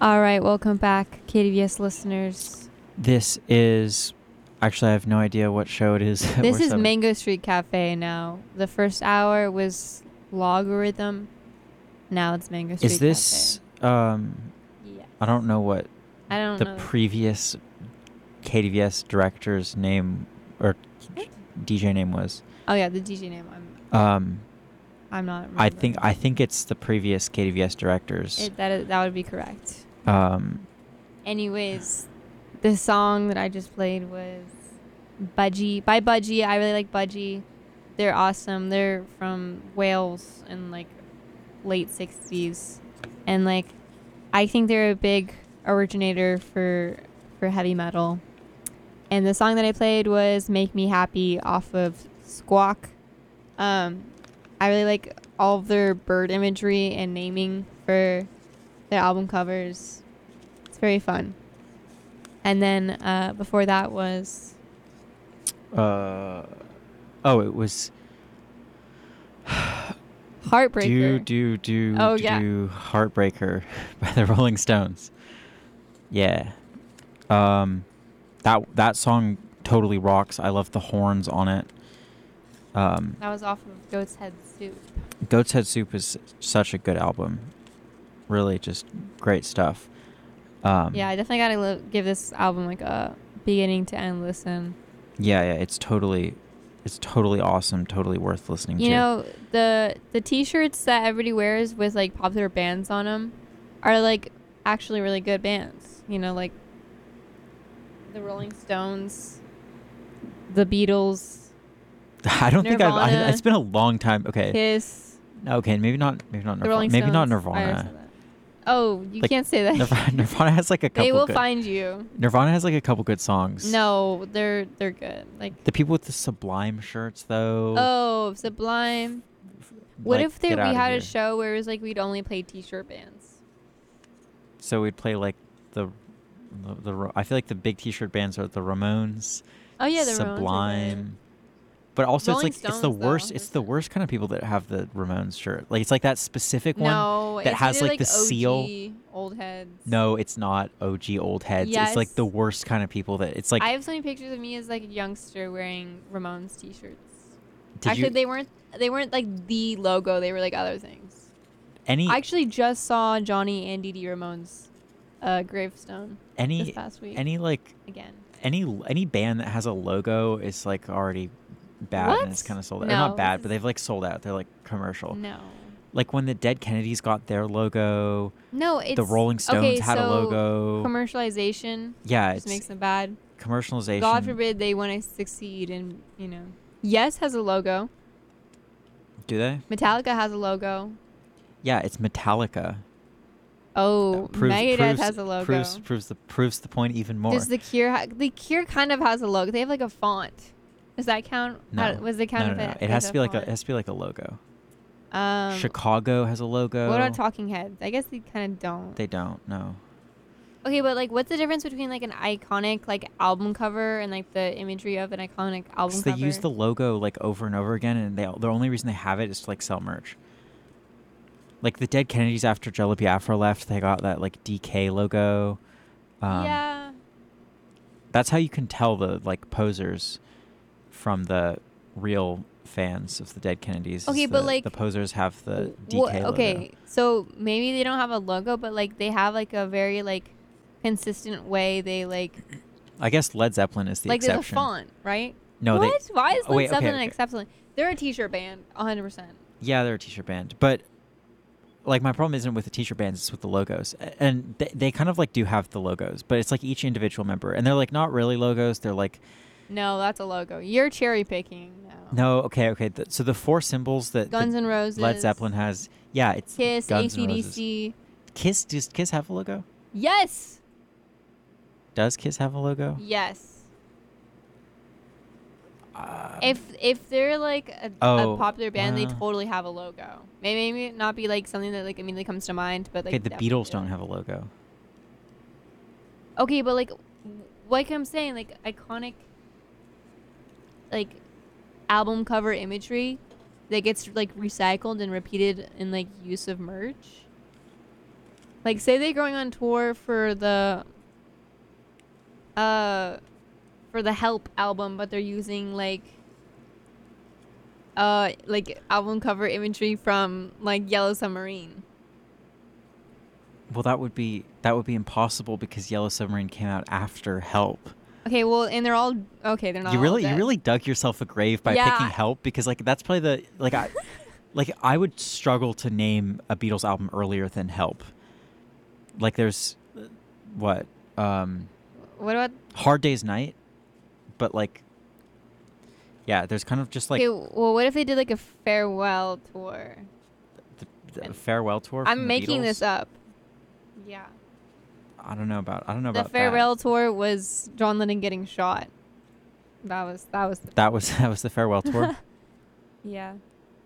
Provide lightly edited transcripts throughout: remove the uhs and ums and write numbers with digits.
All right, welcome back, KDVS listeners. This is actually I have no idea what show it is. This is Mango Street Cafe now. The first hour was Logarithm. Now it's Mango Street Is this Cafe. Yes. I don't know what I don't the know. previous KDVS director's name or DJ name was. Oh yeah, the DJ name. I'm not. I think it's the previous KDVS directors. That would be correct. Um Anyways, the song that I just played was Budgie by Budgie. I really like Budgie. They're awesome. They're from Wales in like late 60s, and like I think they're a big originator for heavy metal. And the song that I played was Make Me Happy off of Squawk. I really like all of their bird imagery and naming for their album covers. It's very fun. And then before that was it was Heartbreaker. Do Heartbreaker by the Rolling Stones. Yeah. That song totally rocks. I love the horns on it. That was off of Goat's Head Soup. Goat's Head Soup is such a good album. Really just great stuff. Yeah, I definitely gotta give this album like a beginning to end listen. Yeah, it's totally awesome, totally worth listening to. You know, the t-shirts that everybody wears with like popular bands on them are like actually really good bands. You know, like the Rolling Stones, the Beatles. I don't Nirvana, think it's been a long time. Okay. Kiss. Okay, maybe not Nirvana. Maybe not Nirvana. Oh, you can't say that. Nirvana has like a couple. They will find you. Nirvana has like a couple good songs. No, they're good. Like the people with the Sublime shirts, though. Oh, Sublime. What like, if we had a show where it was like we'd only play t-shirt bands? So we'd play like the I feel like the big t-shirt bands are the Ramones. Oh yeah, the Sublime. But also Rolling it's like Stones, it's the worst. It's the worst kind of people that have the Ramones shirt. Like it's like that specific one that has like the OG seal. Old heads. No, it's not OG old heads. Yes. It's like the worst kind of people that it's like. I have so many pictures of me as like a youngster wearing Ramones t-shirts. They weren't like the logo. They were like other things. I actually just saw Johnny and Dee Dee Ramone's gravestone this past week. Any band that has a logo is like already bad. What? And it's kind of sold out. No, They're not bad, but they've like sold out. They're like commercial. No. Like when the Dead Kennedys got their logo. No, it's the Rolling Stones had a logo. Commercialization. Yeah, just makes them bad. Commercialization. God forbid they want to succeed, and Yes has a logo. Do they? Metallica has a logo. Yeah, it's Metallica. Oh, Megadeth has a logo. Proves the point even more. Does the Cure? The Cure kind of has a logo. They have like a font. Does that count? No. Was it count? No. It has to be like a logo. Um, Chicago has a logo. What about Talking Heads? I guess they kind of don't. They don't. No. Okay, but like, what's the difference between like an iconic like album cover and like the imagery of an iconic album cover? They use the logo like over and over again, and the only reason they have it is to like sell merch. Like the Dead Kennedys after Jello Biafra left, they got that like DK logo. Yeah. That's how you can tell the like posers from the real fans of the Dead Kennedys. Okay, but like the posers have the DK logo. Okay, so maybe they don't have a logo, but like they have like a very like consistent way they like. I guess Led Zeppelin is the like exception. Like there's a font, right? No, what? Why is Led Zeppelin an okay. exception? They're a t-shirt band, 100%. Yeah, they're a t-shirt band, but like my problem isn't with the t-shirt bands, it's with the logos. And they kind of like do have the logos, but it's like each individual member, and they're like not really logos. They're like. No, that's a logo. You're cherry picking now. No, okay. So the four symbols that Guns N' Roses, Led Zeppelin has, yeah, it's Kiss, Guns AC/DC. Kiss, does Kiss have a logo? Yes. Does Kiss have a logo? Yes. If they're like a popular band, they totally have a logo. Maybe not be like something that like immediately comes to mind, but like. Okay, the Beatles don't have a logo. Okay, but like I'm saying, like iconic. Like album cover imagery that gets like recycled and repeated in like use of merch. Like, say they're going on tour for the Help album, but they're using like album cover imagery from like Yellow Submarine. Well, that would be impossible because Yellow Submarine came out after Help. Okay, well, and they're all okay. They're not. You all dead. really dug yourself a grave by Yeah. picking Help, because like that's probably the like I would struggle to name a Beatles album earlier than Help. Like there's what What about Hard Day's Night, but like yeah, there's kind of just like okay, well, what if they did like a farewell tour? the farewell tour. From I'm the making Beatles. this up. Yeah. I don't know about The farewell tour was John Lennon getting shot. That was That was the farewell tour. yeah.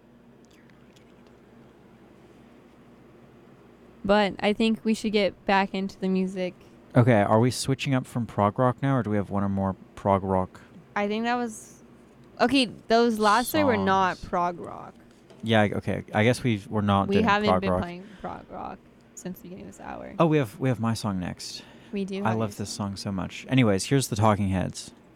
But I think we should get back into the music. Okay, are we switching up from prog rock now, or do we have one or more prog rock? I think that was okay. Those last three were not Songs. prog rock. Yeah, okay. I guess we're not We doing haven't prog been rock. playing prog rock since the beginning of this hour. Oh, we have my song next. We do. I have love yours. this song so much. Anyways, here's the Talking Heads.